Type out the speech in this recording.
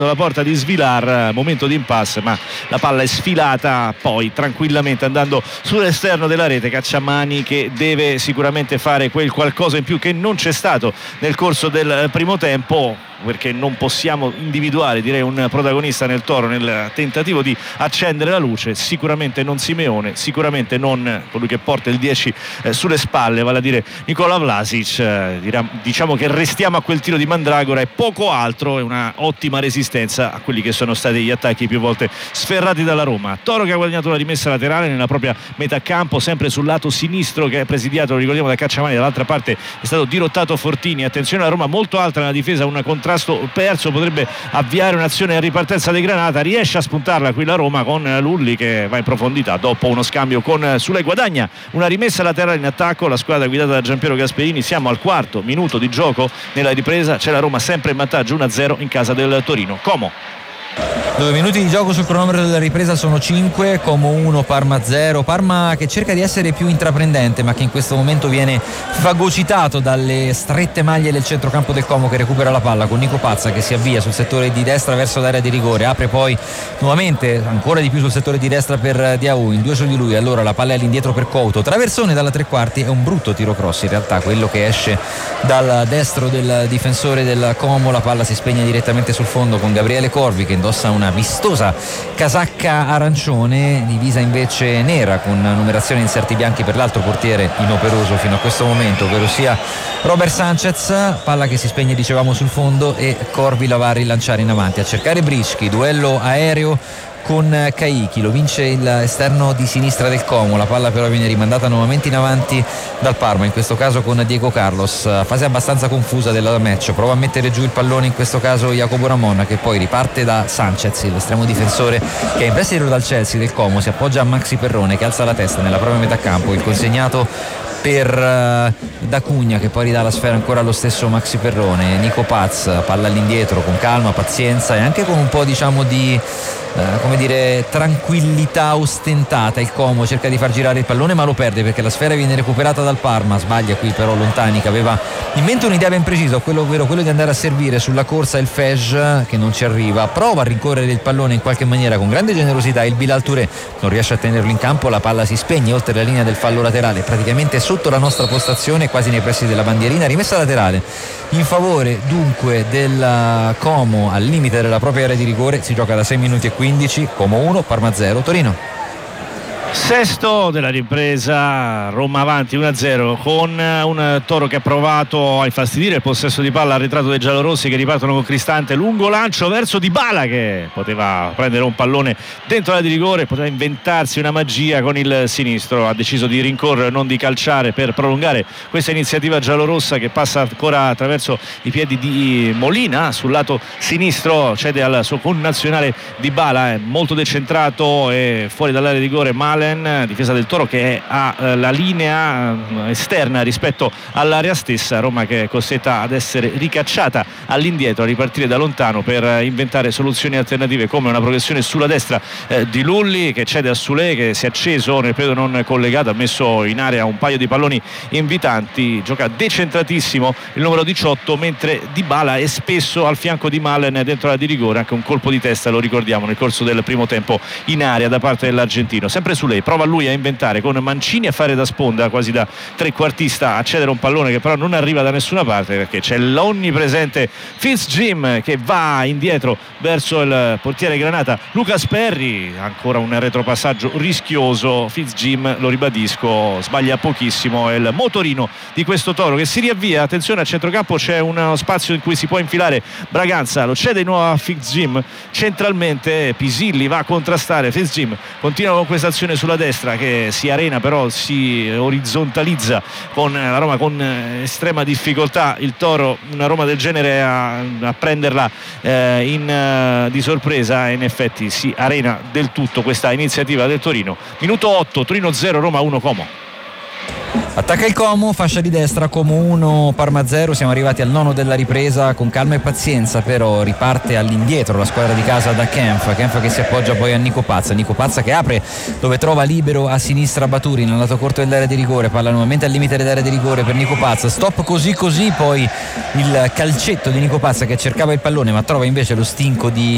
la porta di Svilar, momento di impasse, ma la palla è sfilata poi tranquillamente andando sull'esterno della rete. Cacciamani che deve sicuramente fare quel qualcosa in più che non c'è stato nel corso del primo tempo, perché non possiamo individuare, direi, un protagonista nel Toro nel tentativo di accendere la luce. Sicuramente non Simeone, sicuramente non colui che porta il 10 sulle spalle, vale a dire Nikola Vlasic. Diciamo che restiamo a quel tiro di Mandragora e poco altro, è una ottima resistenza a quelli che sono stati gli attacchi più volte sferrati dalla Roma. Toro che ha guadagnato la rimessa laterale nella propria metà campo, sempre sul lato sinistro, che è presidiato, lo ricordiamo, da Cacciamani. Dall'altra parte è stato dirottato Fortini. Attenzione, la Roma molto alta nella difesa, un contrasto perso, potrebbe avviare un'azione a ripartenza dei Granata. Riesce a spuntarla qui la Roma con Lulli che va in profondità dopo uno scambio con Sule. Guadagna una rimessa laterale in attacco la squadra guidata da Giampiero Gasperini. Siamo al quarto minuto di gioco nella ripresa, c'è la Roma sempre in vantaggio 1-0 in casa del Torino. Como. 2 minuti di gioco sul cronometro della ripresa, sono 5, Como 1, Parma 0. Parma che cerca di essere più intraprendente, ma che in questo momento viene fagocitato dalle strette maglie del centrocampo del Como, che recupera la palla con Nico Pazza che si avvia sul settore di destra verso l'area di rigore, apre poi nuovamente ancora di più sul settore di destra per Diaw, in 2 su di lui. Allora la palla è all'indietro per Couto, traversone dalla tre quarti, è un brutto tiro cross in realtà quello che esce dal destro del difensore del Como. La palla si spegne direttamente sul fondo con Gabriele Corvi che indossa una vistosa casacca arancione, divisa invece nera con numerazione inserti bianchi per l'altro portiere inoperoso fino a questo momento, ovvero sia Robert Sanchez. Palla che si spegne, dicevamo, sul fondo e Corvi la va a rilanciare in avanti a cercare Brischi, duello aereo con Caicchi, lo vince l'esterno di sinistra del Como. La palla però viene rimandata nuovamente in avanti dal Parma, in questo caso con Diego Carlos. Fase abbastanza confusa del match, prova a mettere giù il pallone in questo caso Jacopo Ramon, che poi riparte da Sanchez, l'estremo difensore che è in prestito dal Chelsea del Como. Si appoggia a Maxi Perrone che alza la testa nella propria metà campo, il consegnato per D'Acugna che poi ridà la sfera ancora allo stesso Maxi Perrone. Nico Paz, palla all'indietro con calma, pazienza e anche con un po' diciamo di come dire tranquillità ostentata. Il Como cerca di far girare il pallone ma lo perde perché la sfera viene recuperata dal Parma. Sbaglia qui però Lontani che aveva in mente un'idea ben precisa, ovvero quello di andare a servire sulla corsa il Fej che non ci arriva, prova a rincorrere il pallone in qualche maniera con grande generosità, il Bilal Touré non riesce a tenerlo in campo, la palla si spegne oltre la linea del fallo laterale, praticamente sotto la nostra postazione, quasi nei pressi della bandierina. Rimessa laterale in favore dunque del Como al limite della propria area di rigore. Si gioca da 6 minuti e 15, Como 1, Parma 0, Torino. Sesto della ripresa, Roma avanti 1-0 con un Toro che ha provato a infastidire il possesso di palla al ritratto dei giallorossi che ripartono con Cristante, lungo lancio verso Dybala che poteva prendere un pallone dentro la di rigore, poteva inventarsi una magia con il sinistro, ha deciso di rincorrere, non di calciare per prolungare questa iniziativa giallorossa che passa ancora attraverso i piedi di Molina sul lato sinistro, cede al suo connazionale Dybala, è molto decentrato e fuori dall'area di rigore Malen, difesa del Toro che ha la linea esterna rispetto all'area stessa. Roma che è costretta ad essere ricacciata all'indietro, a ripartire da lontano per inventare soluzioni alternative, come una progressione sulla destra di Lulli che cede a Sule che si è acceso nel periodo non collegato, ha messo in area un paio di palloni invitanti, gioca decentratissimo il numero 18, mentre Dybala è spesso al fianco di Malen dentro la di rigore, anche un colpo di testa lo ricordiamo nel corso del primo tempo in area da parte dell'argentino. Sempre Sule, prova lui a inventare con Mancini a fare da sponda, quasi da trequartista, a cedere un pallone che però non arriva da nessuna parte perché c'è l'onnipresente Fitzjim che va indietro verso il portiere Granata Lucas Perry, ancora un retropassaggio rischioso. Fitzjim, lo ribadisco, sbaglia pochissimo, è il motorino di questo Toro che si riavvia. Attenzione, a centrocampo c'è uno spazio in cui si può infilare Braganza, lo cede di nuovo a Fitzjim centralmente, Pisilli va a contrastare, Fitzjim continua con questa azione sulla destra che si arena però si orizzontalizza con la Roma con estrema difficoltà. Il Toro, una Roma del genere a prenderla di sorpresa, e in effetti si arena del tutto questa iniziativa del Torino. Minuto 8, Torino 0, Roma 1, Como. Attacca il Como, fascia di destra, Como 1, Parma 0. Siamo arrivati al nono della ripresa, con calma e pazienza però riparte all'indietro la squadra di casa da Kempf che si appoggia poi a Nico Pazza che apre dove trova libero a sinistra Baturi nel lato corto dell'area di rigore, palla nuovamente al limite dell'area di rigore per Nico Pazza, stop così, poi il calcetto di Nico Pazza che cercava il pallone ma trova invece lo stinco di